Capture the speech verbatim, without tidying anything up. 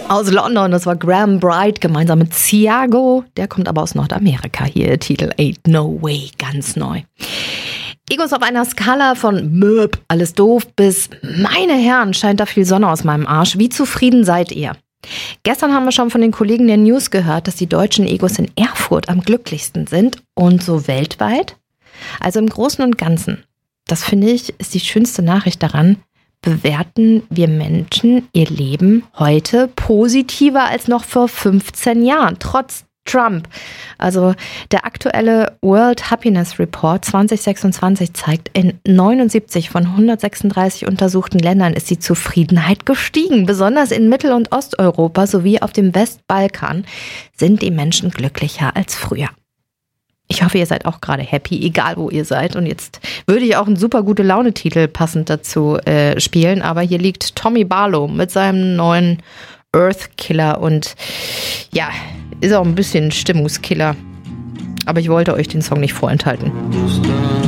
Aus London, das war Graham Bright gemeinsam mit Thiago. Der kommt aber aus Nordamerika. Hier Titel Ain't No Way, ganz neu. Egos auf einer Skala von Möp, alles doof, bis meine Herren, scheint da viel Sonne aus meinem Arsch. Wie zufrieden seid ihr? Gestern haben wir schon von den Kollegen der News gehört, dass die deutschen Egos in Erfurt am glücklichsten sind und so weltweit. Also im Großen und Ganzen, das finde ich, ist die schönste Nachricht daran, bewerten wir Menschen ihr Leben heute positiver als noch vor fünfzehn Jahren, trotz Trump. Also der aktuelle World Happiness Report zwanzig sechsundzwanzig zeigt, in neunundsiebzig von hundertsechsunddreißig untersuchten Ländern ist die Zufriedenheit gestiegen. Besonders in Mittel- und Osteuropa sowie auf dem Westbalkan sind die Menschen glücklicher als früher. Ich hoffe, ihr seid auch gerade happy, egal wo ihr seid. Und jetzt würde ich auch einen super gute Laune-Titel passend dazu äh, spielen. Aber hier liegt Tommy Barlow mit seinem neuen Earth Killer und ja, ist auch ein bisschen Stimmungskiller. Aber ich wollte euch den Song nicht vorenthalten.